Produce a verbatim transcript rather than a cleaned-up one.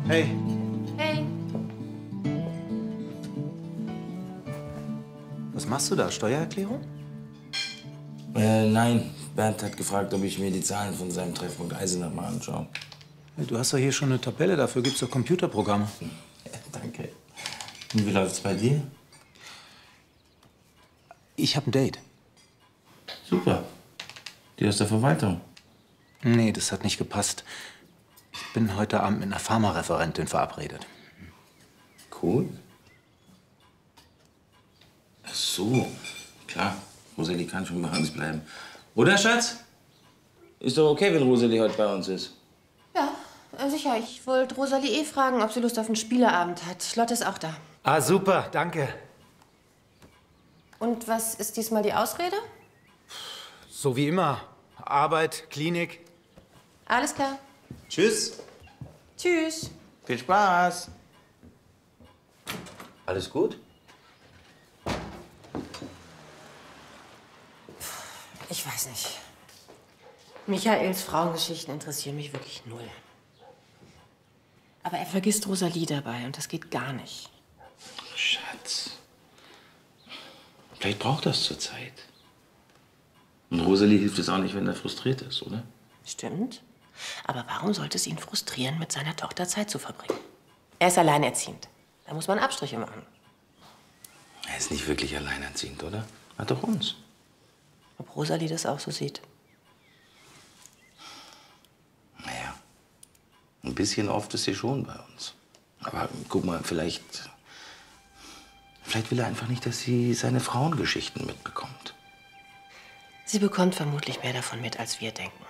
Hey. Hey. Was machst du da? Steuererklärung? Äh, nein. Bernd hat gefragt, ob ich mir die Zahlen von seinem Treffpunkt Eisenach mal anschaue. Hey, du hast doch hier schon eine Tabelle, dafür gibt's doch Computerprogramme. Ja, danke. Und wie läuft's bei dir? Ich habe ein Date. Super. Die aus der Verwaltung. Nee, das hat nicht gepasst. Ich bin heute Abend mit einer Pharmareferentin verabredet. Cool. Ach so. Klar, Rosalie kann schon bei uns bleiben. Oder, Schatz? Ist doch okay, wenn Rosalie heute bei uns ist. Ja, sicher. Ich wollte Rosalie eh fragen, ob sie Lust auf einen Spieleabend hat. Lotte ist auch da. Ah, super, danke. Und was ist diesmal die Ausrede? So wie immer. Arbeit, Klinik. Alles klar. Tschüss. Tschüss. Viel Spaß. Alles gut? Ich weiß nicht. Michaels Frauengeschichten interessieren mich wirklich null. Aber er vergisst Rosalie dabei und das geht gar nicht. Schatz. Vielleicht braucht das zur Zeit. Und Rosalie hilft es auch nicht, wenn er frustriert ist, oder? Stimmt. Aber warum sollte es ihn frustrieren, mit seiner Tochter Zeit zu verbringen? Er ist alleinerziehend. Da muss man Abstriche machen. Er ist nicht wirklich alleinerziehend, oder? Hat doch uns. Ob Rosalie das auch so sieht? Naja, ein bisschen oft ist sie schon bei uns. Aber guck mal, vielleicht... Vielleicht will er einfach nicht, dass sie seine Frauengeschichten mitbekommt. Sie bekommt vermutlich mehr davon mit, als wir denken.